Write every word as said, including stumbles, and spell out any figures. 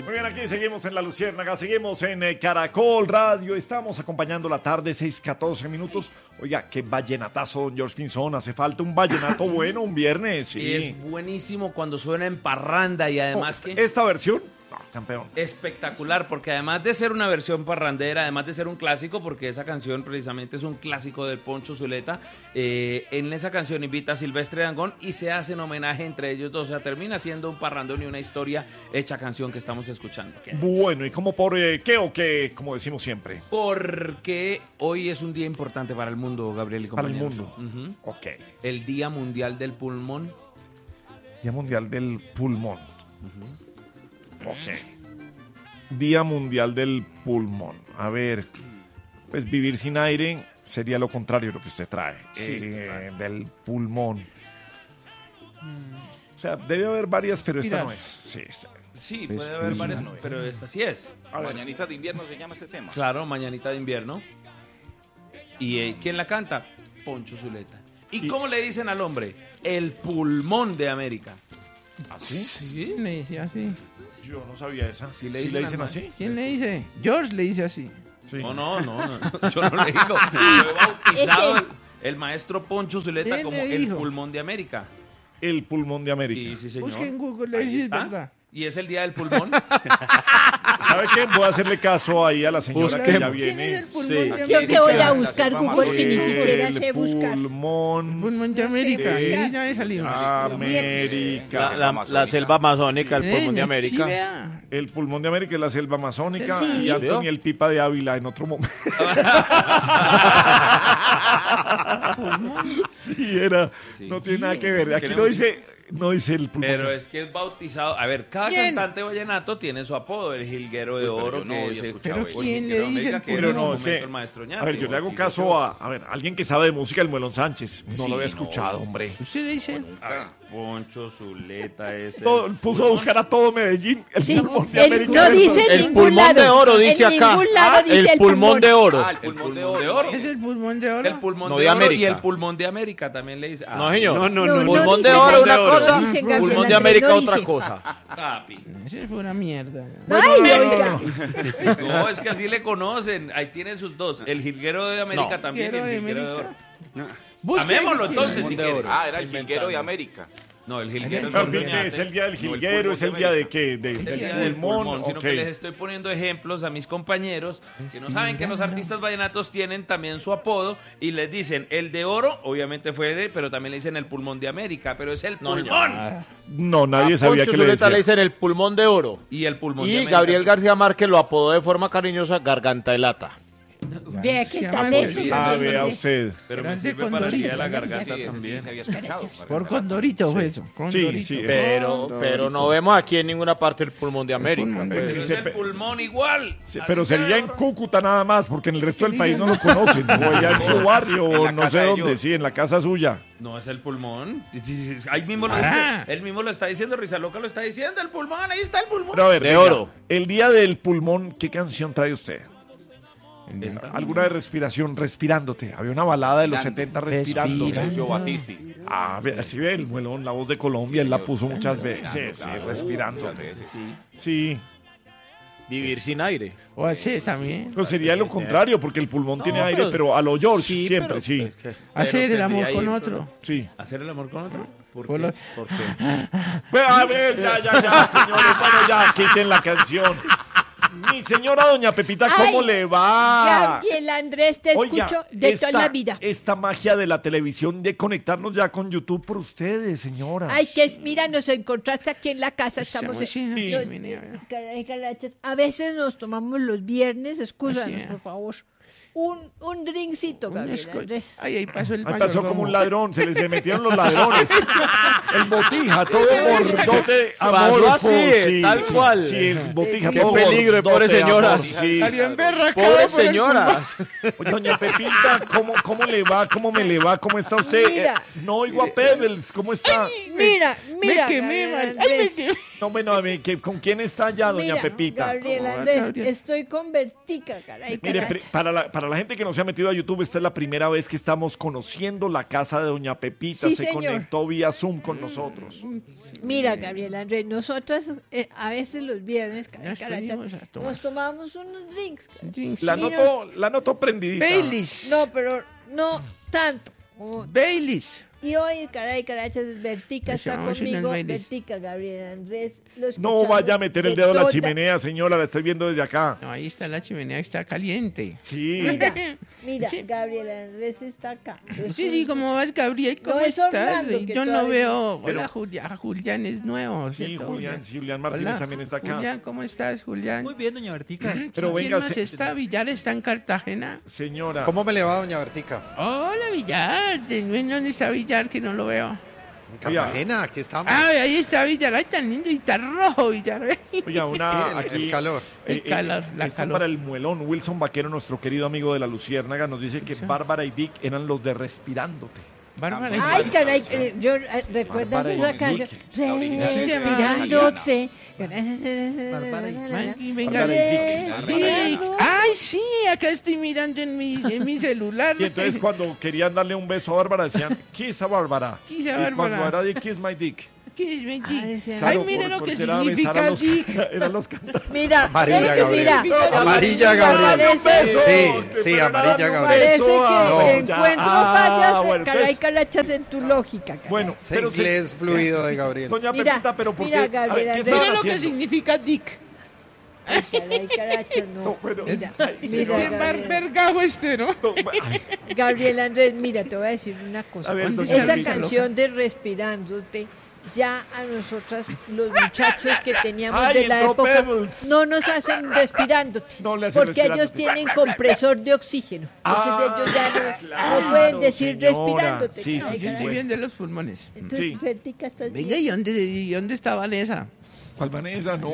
Muy bien, aquí seguimos en La Luciérnaga, seguimos en eh, Caracol Radio, estamos acompañando la tarde, seis catorce minutos. Oiga, qué vallenatazo, don George Pinzón, hace falta un vallenato bueno un viernes. Sí. Y es buenísimo cuando suena en parranda y además oh, que... Esta versión, no, campeón. Espectacular, porque además de ser una versión parrandera, además de ser un clásico, porque esa canción precisamente es un clásico del Poncho Zuleta, eh, en esa canción invita a Silvestre Dangond y se hacen homenaje entre ellos dos, o sea, termina siendo un parrandón y una historia hecha canción que estamos escuchando. Bueno, ¿y cómo por eh, qué o qué, como decimos siempre? Porque hoy es un día importante para el mundo, Gabriel y compañeros. Para el mundo, uh-huh. Ok. El Día Mundial del Pulmón. Día Mundial del Pulmón. Uh-huh. Ok. Día Mundial del Pulmón. A ver, pues vivir sin aire sería lo contrario de lo que usted trae. Sí, eh, claro. Del pulmón. O sea, debe haber varias, pero esta Mira. no es. Sí, esta- Sí, Es- puede haber es varias, una- pero esta sí es. Mañanita de invierno se llama este tema. Claro, Mañanita de Invierno. ¿Y eh, quién la canta? Poncho Zuleta. ¿Y, Y- cómo le dicen al hombre? El pulmón de América. ¿Así? ¿Sí? ¿Quién le dice así? Yo no sabía esa. Sí le ¿Sí dicen le dicen al así? ¿Quién le dice? George le dice así. Sí. No, no, no, no, yo no le digo. Yo he bautizado el, el maestro Poncho Zuleta ¿Quién como le el dijo? pulmón de América. El pulmón de América. Sí, sí, señor. Busque en Google, le Ahí dice, es está. verdad. Y es el día del pulmón. ¿Sabe qué? Voy a hacerle caso ahí a la señora que Busquemos. ya ¿Quién es viene. el pulmón Sí. de Aquí Yo América? que voy a la buscar selva Google si ni amazónica. siquiera sé El buscar. pulmón Pulmón de América. Sí. Sí, ya me salió. América. La, la- la selva amazónica, el pulmón de Eh, América. Sí, vea. El pulmón de América es la selva amazónica Sí. y Antonio el Pipa de Ávila en otro momento. Sí, era. No tiene nada que ver. Aquí Tiene no mucho- dice, no dice el pulmón. Pero es que es bautizado. A ver, cada ¿Quién? cantante vallenato tiene su apodo, el jilguero de Uy, pero oro, yo no que había es el, escuchado Pero eso. o ¿quién Jilguero le dice América, el que Pero en no, su es que. momento el maestro Ñate. A ver, yo le hago caso a. A ver, alguien que sabe de música, el Muelón Sánchez. No Sí, lo había no. escuchado, hombre. ¿Usted le dice? A ver, Poncho Zuleta es el Todo- puso a buscar a todo Medellín. El Sí, pulmón de el- América. no dice en El ningún pulmón lado. de oro, dice En acá. ningún lado Ah, dice el pulmón de oro. Ah, el El pulmón de pulmón de oro. oro. ¿Es el pulmón de oro? el pulmón No, de, de oro y América. el pulmón de América también le dice. Ah, No, señor. No, no, Pulmón dice, de oro no una dice, cosa, no dice, Gabriel pulmón de Andrés, América no otra dice. cosa. papi. Esa es pura mierda. Ay, oiga. No, es que así le conocen. Ahí tiene sus dos. El jilguero de América No. también y el Jilguero de jilguero de oro. América. Busque Amémoslo aquí. entonces si quiere. Ah, era el jilguero de América. No, el jilguero es Pero, otro ¿qué ñate. es el día del No, el jilguero? pulmón ¿Es de el día de América. qué? De, El del día del pulmón. pulmón, sino ok. que les estoy poniendo ejemplos a mis compañeros que no saben que los artistas vallenatos tienen también su apodo y les dicen el de oro, obviamente fue él, pero también le dicen el pulmón de América, pero es el No, pulmón. No, nadie A sabía Poncho que le Zuleta decía. le dicen el pulmón de oro. Y el pulmón de Y América. Gabriel García Márquez lo apodó de forma cariñosa Garganta de Lata. Vea qué Se tal llama eso. Gabriel. Ah, Gabriel vea Andrés. usted. Pero me Grande sirve para el día de la Condorito, garganta Sí, ese sí también. se había escuchado. Por Condorito fue eso. Sí, Condorito. sí. Pero, pero no vemos aquí en ninguna parte el pulmón de América. pulmón de pues. Pero es se el pe- pulmón igual. Sí, Así pero sea sería de en oro. Cúcuta nada más, porque en el resto del país no lo conocen. O allá en su barrio, En o la no casa sé de dónde, ellos. sí, en la casa suya. No es el pulmón. Sí, sí, sí, ahí mismo lo Ah. dice. Él mismo lo está diciendo, Risa Loca lo está diciendo. El pulmón, ahí está el pulmón. Pero a ver, De venga, oro. el día del pulmón, ¿qué canción trae usted? Esta. Alguna de respiración, respirándote. Había una balada de los setenta respirando. Respira. Lucio Batisti. Ah, ve- así ve el muelón, la voz de Colombia, él la puso muchas veces. Sí, Claro, respirándote. muchas veces. Sí, Vivir sin aire. O así también. pero sería lo contrario, porque el pulmón tiene No, aire, pero- pero a lo George, Sí, siempre, pero- sí. es que- Hacer el tendría amor ahí, con pero- otro. Sí. ¿Hacer el amor con otro? ¿Por Por qué? lo- ¿Por qué? Ve, a ver, ya, ya, ya, señores, bueno, ya, quiten la canción. Mi señora doña Pepita, ¿cómo Ay, le va? Gabriel Andrés, te Oiga, escucho de esta, toda la vida. esta magia de la televisión, de conectarnos ya con YouTube por ustedes, señora. Ay, que es, mira, nos encontraste aquí en la casa, estamos... Sí, en- sí, no, sí, mira, mira. caray, carachas, a veces nos tomamos los viernes, excúsanos, Así es. por favor, un, un drinkcito, Un Gabriel esco- Andrés. Ay, ahí pasó el Ahí pasó mayordomo. como un ladrón, se les se metieron los ladrones. El botija, todo gordote, amorfo. así, tal cual. Sí, el botija, Qué todo peligro, gordote, pobre señora. amor, sí. Salió emberracado Pobres por el señoras. Oye, doña Pepita, ¿cómo, ¿cómo le va? ¿Cómo me le va? ¿Cómo está usted? Mira. Eh, no oigo a Pebbles, ¿cómo está? Mira, mira, Me quemé, Gabriel mal. Ay, me Andrés. quemé. No, bueno, a ver, ¿qué- ¿con quién está ya, doña Mira, Pepita? Gabriel ¿Cómo va, Andrés, Gabriel? estoy con Vertica, caray, Mire, caracha. pri- para la, para Para la gente que no se ha metido a YouTube, esta es la primera vez que estamos conociendo la casa de Doña Pepita. Sí, se señor. conectó vía Zoom con nosotros. Mira, Gabriel Andrés, nosotras eh, a veces los viernes, cara- Nos carachas, venimos a tomar. nos tomamos unos drinks. cara. Drinks. La Y noto, la noto prendidita. Baileys. No, pero no tanto. como- Baileys. Y hoy, caray, carachas, Vertica Nos está llevamos unos conmigo. bailes. Vertica, Gabriel Andrés. lo No escuchamos vaya a meter el de dedo en la toda- chimenea, señora, la estoy viendo desde acá. No, ahí está la chimenea, está caliente. Sí. Mira, mira, Sí. Gabriel Andrés está acá. Yo Sí, soy- sí, ¿cómo vas, Gabriel? ¿Cómo No, es estás? Orlando que Yo no todavía- veo... Pero- Hola, Julián. Julián es nuevo, Sí, ¿cierto, Julián, sí, Julián Martínez Hola, también está acá. Julián, ¿cómo estás, Julián? Muy bien, doña Bertica. Mm, Pero ¿quién venga, más se- está? ¿Villar está en Cartagena? Señora. ¿Cómo me le va, doña Bertica? Hola, Villar. ¿De- ¿Dónde está Villar que no lo veo? En Cartagena, aquí estamos. Ah, ahí está Villar. Ay, tan lindo y tan rojo, Villar. Oiga, una Sí, el- aquí. el calor. El calor, la esto calor. para el muelón. Wilson Vaquero, nuestro querido amigo de la Luciérnaga, nos dice que Bárbara y Dick eran los de Respirándote. Bárbara. Ay, caray, eh, yo eh, ¿recuerdas Bárbara esa y canción? Dick. La original se llama Respirándote. Ay, venga, Bárbara y Dick. Dick. Ay, sí, acá estoy mirando en mi, en mi celular. Y entonces cuando querían darle un beso a Bárbara decían, kiss a Bárbara. Kiss a Y Bárbara. cuando era Dick, kiss my dick. ¿Qué es, Benji? Ah, decía- Ay, Claro, mire por- lo que porque era besar a significa los- Dick. Eran los cantantes. Mira, Amarilla, es que Gabriel. mira, Amarilla, Gabriel. Parece, Sí, sí, amarilla, Gabriel. parece que No, el ya. encuentro Ah, fallas, bueno, caray, entonces- calachas en tu lógica. caray. Bueno, Ese pero se- inglés fluido de Gabriel. doña Mira, Pepita, pero ¿por mira, qué? A ver, Gabriela, ¿qué mira estaban Mire lo que haciendo? significa Dick. Ay, caray, calachas, no. No, bueno, Mira, ay, mira, señor. Qué bar- Gabriel, vergajo este, ¿no? No, ay, Gabriel Andrés, mira, te voy a decir una cosa. A ver, doña Esa Pepita. canción de Respirándote, ya a nosotras, los muchachos que teníamos Ay, de la entró época, Pebbles. no nos hacen respirándote. No le hacen porque ellos respirándote. tienen compresor de oxígeno. Entonces Ah, ellos ya no, claro, no pueden decir señora. respirándote. Sí, sí, caray, sí, Estoy caray. bien de los pulmones. Entonces, Sí. Bertica, ¿estás Venga, bien? ¿y dónde, y dónde está Vanessa? ¿Cuál Vanessa? No,